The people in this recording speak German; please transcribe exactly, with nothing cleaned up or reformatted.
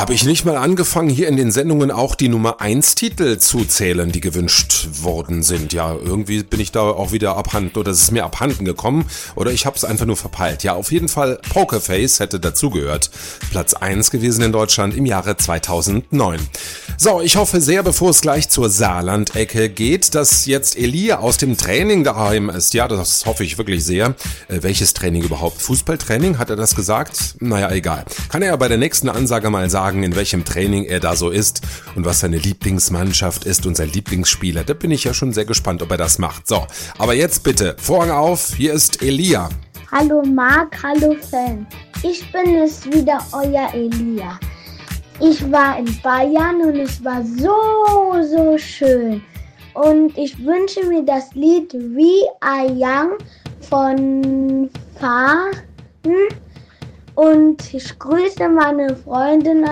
Habe ich nicht mal angefangen, hier in den Sendungen auch die Nummer eins Titel zu zählen, die gewünscht worden sind? Ja, irgendwie bin ich da auch wieder abhanden, oder es ist mir abhanden gekommen, oder ich habe es einfach nur verpeilt. Ja, auf jeden Fall, Pokerface hätte dazugehört. Platz eins gewesen in Deutschland im Jahre zweitausendneun. So, ich hoffe sehr, bevor es gleich zur Saarland-Ecke geht, dass jetzt Elia aus dem Training daheim ist. Ja, das hoffe ich wirklich sehr. Äh, welches Training überhaupt? Fußballtraining? Hat er das gesagt? Naja, egal. Kann er ja bei der nächsten Ansage mal sagen, in welchem Training er da so ist und was seine Lieblingsmannschaft ist und sein Lieblingsspieler. Da bin ich ja schon sehr gespannt, ob er das macht. So, aber jetzt bitte, Vorhang auf, hier ist Elia. Hallo Marc, hallo Fan. Ich bin es wieder, euer Elia. Ich war in Bayern und es war so, so schön. Und ich wünsche mir das Lied We Are Young von Fahren. Und ich grüße meine Freundin